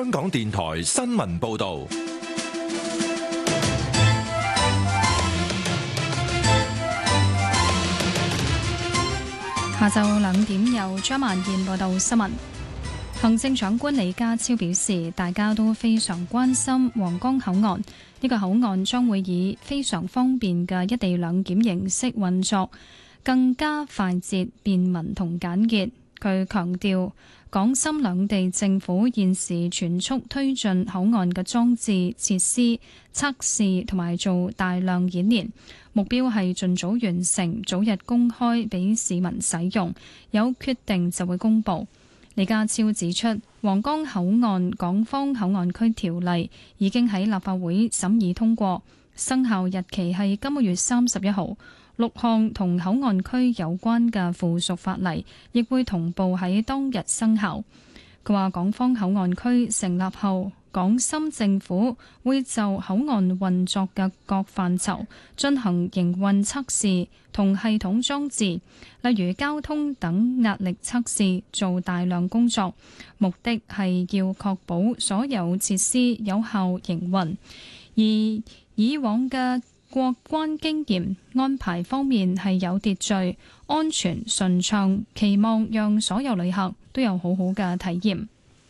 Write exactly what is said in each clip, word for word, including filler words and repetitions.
香港電台新聞報道。 下晝兩點由張萬燕報道新聞。行政長官李家超表示，大家都非常關心皇崗口岸，呢個口岸將會以非常方便嘅一地兩檢形式運作，更加快捷、便民同簡潔。佢強調，港深兩地政府現時全速推進口岸嘅裝置、設施、測試同埋做大量演練，目標係盡早完成，早日公開俾市民使用。有決定就會公佈。李家超指出，皇崗口岸港方口岸區條例已經喺立法會審議通過，生效日期係今個月三十一號。六項同口岸區有關嘅附屬法例亦會同步喺當日生效。佢話港方口岸區成立後，港深政府會就口岸運作嘅各範疇進行營運測試同系統裝置，例如交通等壓力測試，做大量工作，目的係要確保所有設施有效營運。而以往嘅過關經驗安排方面係有秩序、安全、順暢，期望讓所有旅客都有好好嘅體驗。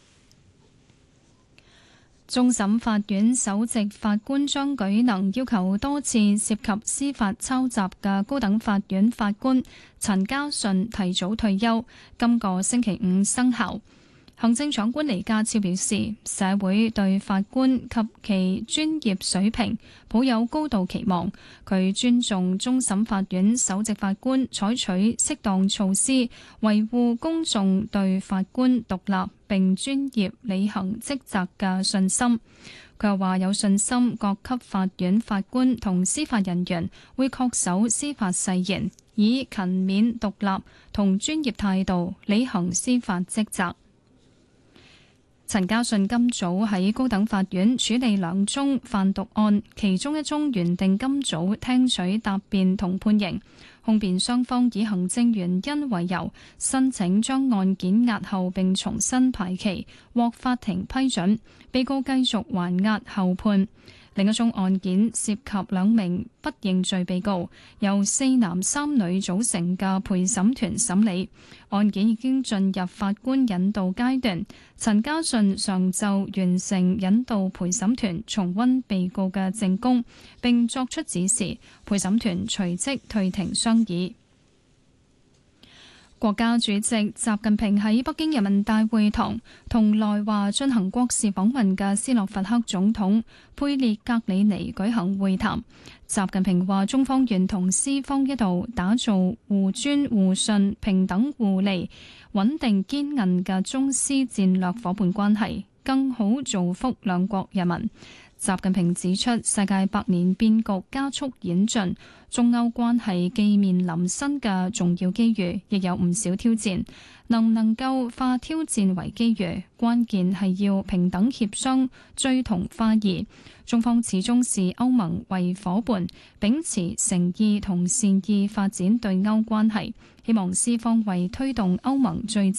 終審法院首席法官張舉能要求多次涉及司法抄襲嘅高等法院法官陳家順提早退休，今個星期五生效。行政長官李家超表示，社會對法官及其專業水平抱有高度期望，佢尊重終審法院首席法官採取適當措施，維護公眾對法官獨立並專業履行職責嘅信心。佢又話有信心各級法院法官同司法人員會恪守司法誓言，以勤勉獨立同專業態度履行司法職責。陳家順今早喺高等法院處理兩宗販毒案，其中一宗原定今早聽取答辯同判刑，控辯雙方以行政原因為由，申請將案件押後並重新排期，獲法庭批准，被告繼續還押候判。另一宗案件涉及兩名不認罪被告，由四男三女組成嘅陪審團審理。案件已經進入法官引導階段。陳家順上晝完成引導陪審團重溫被告嘅證供，並作出指示。陪審團隨即退庭商議。國家主席習近平喺北京人民大會堂同來華進行國事訪問嘅斯洛伐克總統佩列格里尼舉行會談。習近平話：中方願同斯方一道打造互尊互信、平等互利、穩定堅韌嘅中斯戰略夥伴關係，更好造福兩國人民。習近平指出，世界百年變局加速演進，中歐關係既面臨新嘅重要機遇，亦有唔少挑戰。能唔能夠化挑戰為機遇，關鍵係要平等協商，追同化異。中方始終視歐盟為夥伴，秉持誠意同善意發展對歐關係，希望斯方為推動歐盟最